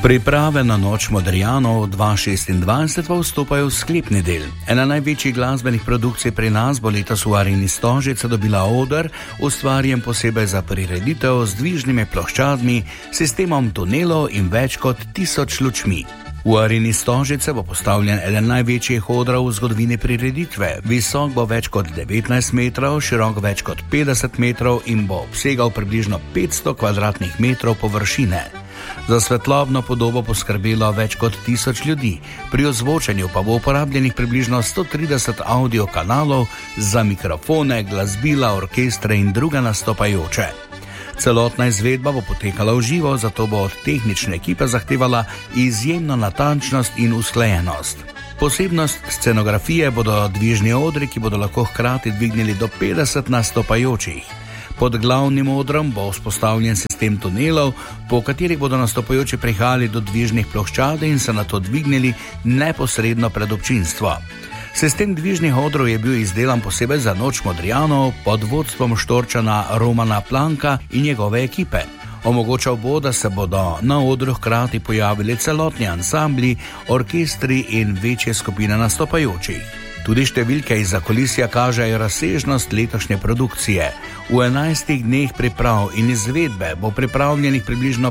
Priprave na Noč Modrijanov 2026 pa vstopajo v sklepni del. Ena največjih glasbenih produkcij pri nas bo letos v Areni Stožice dobila oder, ustvarjen posebej za prireditev z dvižnimi ploščadmi, sistemom tunelov in več kot 1000 lučmi. V Areni Stožice bo postavljen eden največjih odrov v zgodovini prireditve. Visok bo več kot 19 metrov, širok več kot 50 metrov in bo obsegal približno 500 kvadratnih metrov površine. Za svetlobno podobo poskrbelo več kot 1000 ljudi, pri ozvočenju pa bo uporabljenih približno 130 audio kanalov za mikrofone, glasbila, orkestre in druge nastopajoče. Celotna izvedba bo potekala v živo, zato bo od tehnične ekipe zahtevala izjemno natančnost in usklajenost. Posebnost scenografije bodo dvižni odri, ki bodo lahko hkrati dvignili do 50 nastopajočih. Pod glavnim odrom bo vzpostavljen sistem tunelov, po katerih bodo nastopajoči prihajali do dvižnih ploščad in se nato dvignili neposredno pred občinstvo. Sistem dvižnih odrov je bil izdelan posebej za Noč Modrijanov pod vodstvom Štorčana Romana Planka in njegove ekipe. Omogočal bo, da se bodo na odru hkrati pojavili celotni ansambli, orkestri in večje skupine nastopajočih. Tudi številke iz zakulisja kažejo razsežnost letošnje produkcije. V 11 dneh priprav in izvedbe bo pripravljenih približno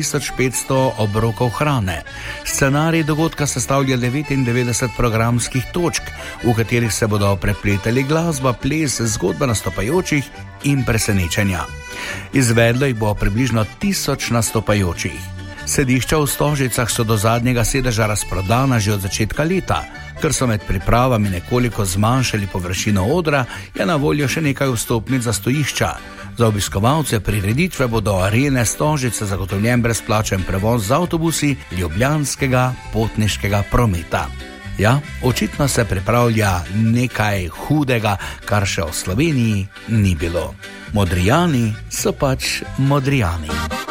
5500 obrokov hrane. Scenarij dogodka sestavlja 99 programskih točk, v katerih se bodo prepletali glasba, ples, zgodba nastopajočih in presenečenja. Izvedlo jih bo približno 1000 nastopajočih. Sedišča v Stožicah so do zadnjega sedeža razprodana že od začetka leta. Ker so med pripravami nekoliko zmanjšali površino odra, je na voljo še nekaj vstopnic za stojišča. Za obiskovalce prireditve bo do Arene Stožice zagotovljen brezplačen prevoz z avtobusi Ljubljanskega potniškega prometa. Ja, očitno se pripravlja nekaj hudega, kar še v Sloveniji ni bilo. Modrijani so pač Modrijani.